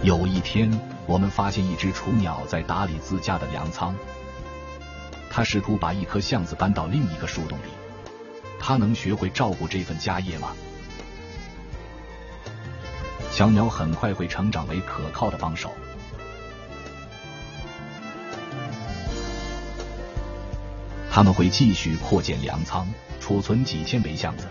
有一天，我们发现一只雏鸟在打理自家的粮仓。它试图把一颗橡子搬到另一个树洞里。它能学会照顾这份家业吗？小鸟很快会成长为可靠的帮手。它们会继续扩建粮仓，储存几千枚橡子，